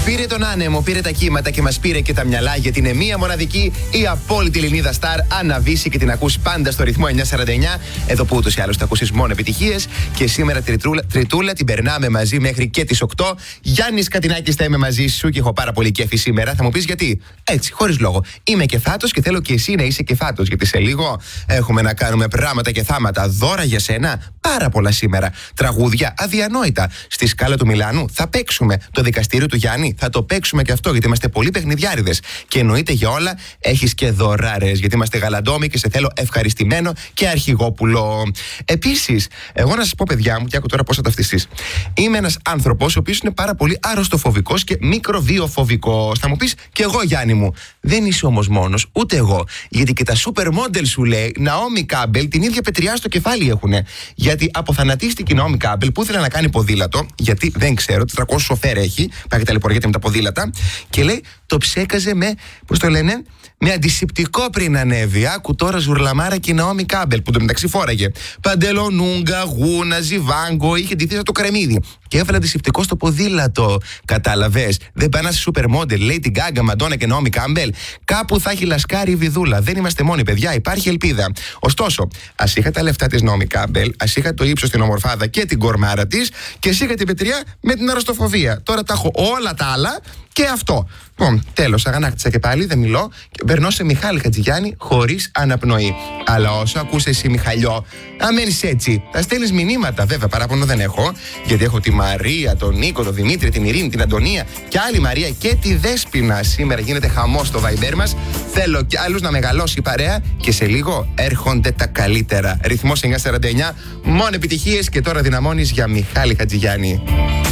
Πήρε τον άνεμο, πήρε τα κύματα και μας πήρε και τα μυαλά, γιατί είναι μία μοναδική, η απόλυτη Ελληνίδα Σταρ. Αναβήσει και την ακούς πάντα στο ρυθμό 949. Εδώ που ούτως ή άλλως θα ακούσεις μόνο επιτυχίες. Και σήμερα τριτούλα την περνάμε μαζί μέχρι και τις 8. Γιάννης Κατινάκης θα είμαι μαζί σου και έχω πάρα πολύ κέφι σήμερα. Θα μου πεις γιατί? Έτσι, χωρίς λόγο. Είμαι κεφάτος και θέλω και εσύ να είσαι κεφάτος. Γιατί σε λίγο έχουμε να κάνουμε πράγματα και θάματα. Δώρα για σένα, πάρα πολλά σήμερα. Τραγούδια αδιανόητα. Στη σκάλα του Μιλάνου θα παίξουμε. Το δικαστήριο του Γιάννη θα το παίξουμε και αυτό, γιατί είμαστε πολύ παιχνιδιάριδες. Και εννοείται για όλα έχεις και δωράρες, γιατί είμαστε γαλαντόμοι και σε θέλω ευχαριστημένο και αρχηγόπουλο. Επίσης, εγώ να σας πω, παιδιά μου, και άκου τώρα πώς θα ταυτιστείς. Είμαι ένας άνθρωπος ο οποίος είναι πάρα πολύ αρρωστοφοβικός και μικροβιοφοβικός. Θα μου πεις, και εγώ, Γιάννη μου. Δεν είσαι όμως μόνος, ούτε εγώ. Γιατί και τα supermodel σου λέει, Ναόμι Κάμπελ, την ίδια πετριά στο κεφάλι έχουνε. Γιατί αποθανατίστηκε η Ναόμι Κάμπελ που ήθελε να κάνει ποδήλατο, γιατί δεν ξέρω, 400 σοφέρ έχει, πάει ταλαιπωριέται με τα ποδήλατα, και λέει, το ψέκαζε με, πώς το λένε, με αντισηπτικό πριν ανέβει. Άκου τώρα ζουρλαμάρα και η Ναόμι Κάμπελ, που το μεταξύ φόραγε παντελονούγκα, γούνα, ζιβάγκο, είχε ντυθεί σαν το κρεμμύδι. Και έβαλε αντισηπτικό στο ποδήλατο. Κατάλαβες? Δεν πάνε σε σούπερ μόντελ, λέει την Γκάγκα, Μαντόνα και Ναόμι Κάμπελ. Κάπου θα έχει λασκάρει η βιδούλα. Δεν είμαστε μόνοι, παιδιά, υπάρχει ελπίδα. Ωστόσο, ας είχα τα λεφτά της Ναόμι Κάμπελ, ας είχα το ύψος, την ομορφάδα και την κορμάρα της, και ας είχα την πετριά με την αρρωστοφοβία. Τώρα τα έχω όλα τα άλλα και αυτό. Λοιπόν, τέλος, αγανάκτησα και πάλι, δεν μιλώ και περνώ σε Μιχάλη Χατζηγιάννη χωρίς αναπνοή. Αλλά όσο ακούς εσύ, Μιχαλιό, να μένεις έτσι. Θα στέλνεις μηνύματα, βέβαια, παράπονο δεν έχω, γιατί έχω τη Μαρία, τον Νίκο, τον Δημήτρη, την Ειρήνη, την Αντωνία και άλλη Μαρία και τη Δέσποινα. Σήμερα γίνεται χαμός στο Viber μας. Θέλω κι άλλους να μεγαλώσει η παρέα και σε λίγο έρχονται τα καλύτερα. Ρυθμός 949, μόνο επιτυχίες, και τώρα δυναμώνεις για Μιχάλη Χατζηγιάννη.